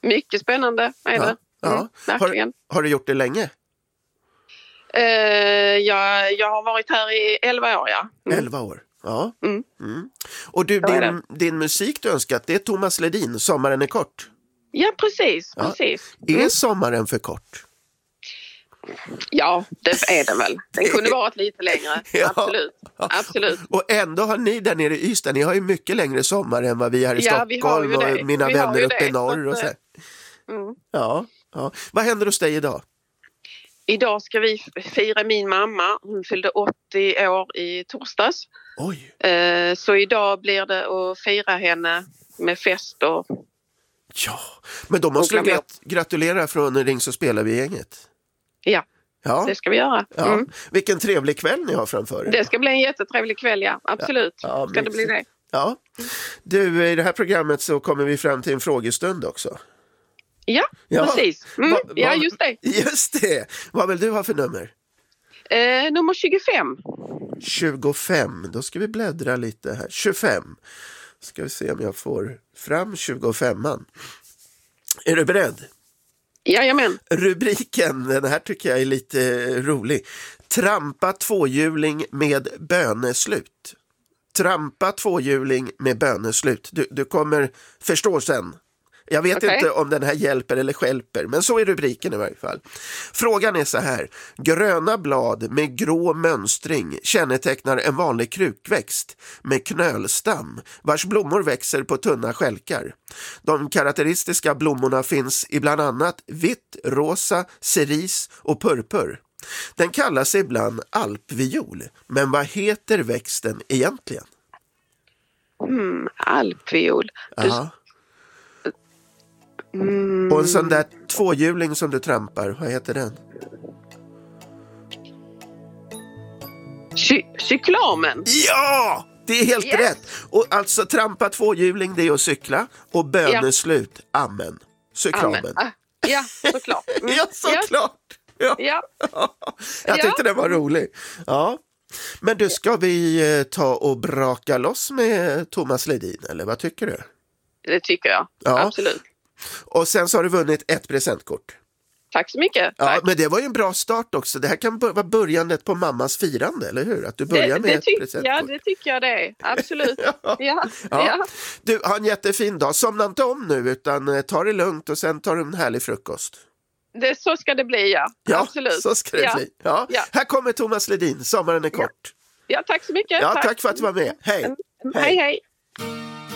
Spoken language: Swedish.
Mycket spännande är det. Ja. Verkligen. Har du gjort det länge? Jag har varit här i 11 år, ja. 11 år, ja. Och du, din musik du önskat, det är Thomas Ledin, Sommaren är kort. Ja, precis. Är sommaren för kort? Ja, det är det väl. Den kunde varit lite längre, absolut. Och ändå har ni där nere i Ystad, ni har ju mycket längre sommar än vad vi här i Stockholm och mina vänner uppe i norr och så. Ja. Vad händer hos dig idag? Idag ska vi fira min mamma. Hon fyllde 80 år i torsdags. Oj. Så idag blir det att fira henne med fest och... Ja, men då måste du gratulera från Ring så spelar vi gänget. Ja, det ska vi göra. Ja. Vilken trevlig kväll ni har framför er. Det ska bli en jättetrevlig kväll, ja. Absolut. Ska det bli det. Ja. Du, i det här programmet så kommer vi fram till en frågestund också. Ja, precis. Just det. Just det. Vad vill du ha för nummer? Nummer 25. 25, då ska vi bläddra lite här. 25. Ska vi se om jag får fram 25an. Är du beredd? Jajamän. Rubriken, den här tycker jag är lite rolig. Trampa tvåhjuling med böneslut. Trampa tvåhjuling med böneslut. Du kommer förstå sen. Jag vet inte om den här hjälper eller stjälper, men så är rubriken i varje fall. Frågan är så här. Gröna blad med grå mönstring kännetecknar en vanlig krukväxt med knölstam, vars blommor växer på tunna skälkar. De karaktäristiska blommorna finns i bland annat vitt, rosa, cerise och purpur. Den kallas ibland alpviol, men vad heter växten egentligen? Alpviol. Och en sån där tvåhjuling som du trampar, vad heter den? Cyklamen. Ja, det är helt rätt. Och alltså trampa tvåhjuling, det är att cykla. Och böneslut, amen. Cyklamen. Ja, såklart. Ja, såklart. Ja. Jag tyckte det var rolig. Ja. Men du, ska vi ta och braka loss med Thomas Ledin, eller vad tycker du? Det tycker jag, absolut. Och sen så har du vunnit ett presentkort. Tack så mycket. Ja, men det var ju en bra start också. Det här kan vara börjandet på mammas firande, eller hur? Att du börjar med ett presentkort. Ja, det tycker jag det är. Absolut. Ja. Du, har en jättefin dag. Somna inte om nu, utan ta det lugnt och sen tar du en härlig frukost. Så ska det bli, ja. Absolut. Så ska det bli. Ja. Här kommer Thomas Ledin. Sommaren är kort. Ja, tack så mycket. Ja, tack för att du var med. Hej. Hej.